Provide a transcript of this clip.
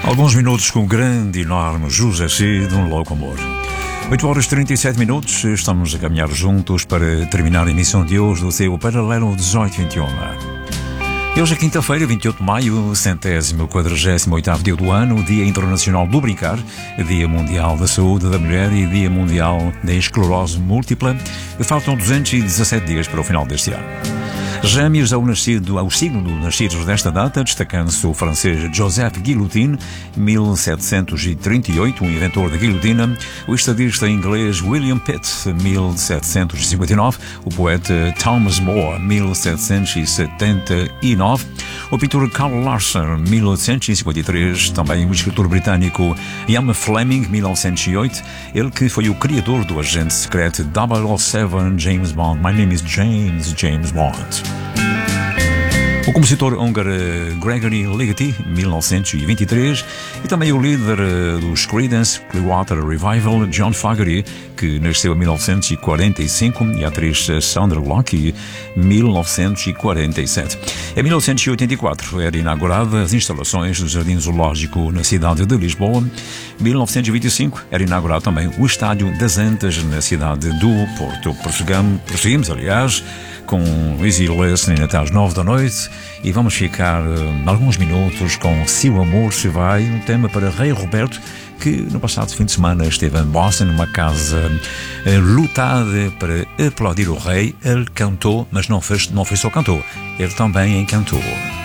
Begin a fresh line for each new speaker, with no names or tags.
Alguns minutos com o grande, enorme José Cid, um louco amor. 8 horas e 37 minutos, estamos a caminhar juntos para terminar a emissão de hoje do seu Paralelo 1821. E hoje é quinta-feira, 28 de maio, 148º dia do ano, Dia Internacional do Brincar, Dia Mundial da Saúde da Mulher e Dia Mundial da Esclerose Múltipla. Faltam 217 dias para o final deste ano. Gêmeos ao signo dos nascidos desta data, destacando-se o francês Joseph Guillotin, 1738, inventor da guilhotina, o estadista inglês William Pitt, 1759, o poeta Thomas More, 1779, o pintor Carl Larsson, 1853, também o escritor britânico Ian Fleming, 1908, ele que foi o criador do agente secreto 007 James Bond. My name is James Bond. O compositor húngaro Gregory Ligeti, 1923, e também o líder dos Creedence Clearwater Revival, John Fogerty, que nasceu em 1945, e a atriz Sandra Bullock, 1947. Em 1984 eram inauguradas as instalações do Jardim Zoológico na cidade de Lisboa. Em 1925 era inaugurado também o Estádio das Antas na cidade do Porto. Prosseguimos, aliás, com Easy Listening até às 9 da noite e vamos ficar alguns minutos com Se o Amor Se Vai, um tema para Rei Roberto, que no passado fim de semana esteve em Boston, numa casa lotada para aplaudir o rei. Ele cantou, mas não foi só cantou, ele também encantou.